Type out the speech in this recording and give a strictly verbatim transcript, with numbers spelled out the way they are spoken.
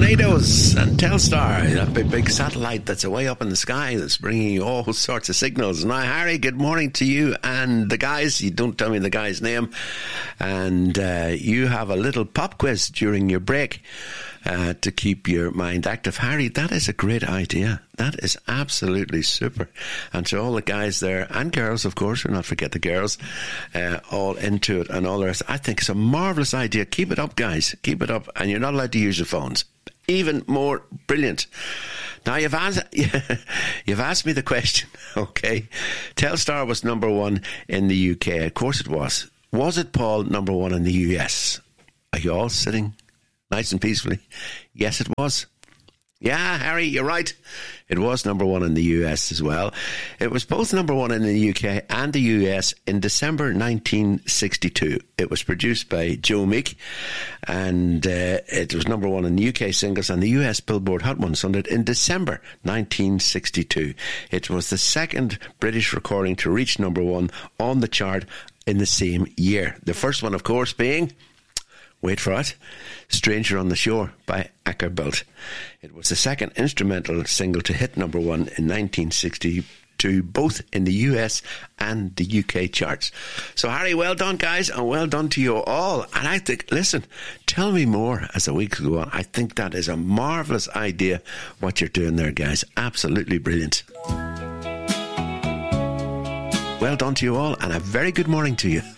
Tornadoes and Telstar, that big, big satellite that's away up in the sky that's bringing you all sorts of signals. Now, Harry, good morning to you and the guys. You don't tell me the guy's name. And uh, you have a little pop quiz during your break uh, to keep your mind active. Harry, that is a great idea. That is absolutely super. And to all the guys there, and girls, of course, we'll not forget the girls, uh, all into it and all the rest. I think it's a marvellous idea. Keep it up, guys. Keep it up. And you're not allowed to use your phones. Even more brilliant. Now, you've asked, you've asked me the question, okay? Telstar was number one in the U K. Of course it was. Was it, Paul, number one in the U S? Are you all sitting nice and peacefully? Yes, it was. Yeah, Harry, you're right. It was number one in the U S as well. It was both number one in the U K and the U S in December nineteen sixty-two. It was produced by Joe Meek, and uh, it was number one in the U K singles and the U S Billboard Hot one hundred in December nineteen sixty-two. It was the second British recording to reach number one on the chart in the same year. The first one, of course, being... wait for it, Stranger on the Shore by Ackerbilt. It was the second instrumental single to hit number one in nineteen sixty-two, both in the U S and the U K charts. So, Harry, well done, guys, and well done to you all. And I think, listen, tell me more as the weeks go on. I think that is a marvellous idea, what you're doing there, guys. Absolutely brilliant. Well done to you all, and a very good morning to you.